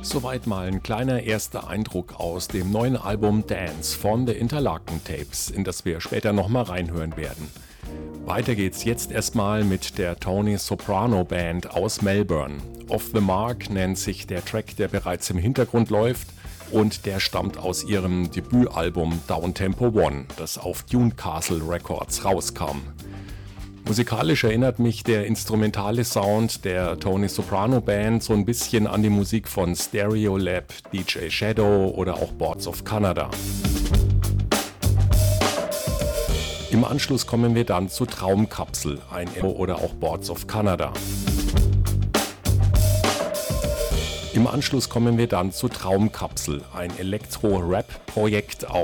Soweit mal ein kleiner erster Eindruck aus dem neuen Album Dance von The Interlaken Tapes, in das wir später nochmal reinhören werden. Weiter geht's jetzt erstmal mit der Tony Soprano Band aus Melbourne. Off the Mark nennt sich der Track, der bereits im Hintergrund läuft, und der stammt aus ihrem Debütalbum Downtempo One, das auf Dune Castle Records rauskam. Musikalisch erinnert mich der instrumentale Sound der Tony Soprano Band so ein bisschen an die Musik von Stereolab, DJ Shadow oder auch Boards of Canada. Im Anschluss kommen wir dann zu Traumkapsel, oder auch Boards of Canada. Im Anschluss kommen wir dann zu Traumkapsel, ein Elektro-Rap-Projekt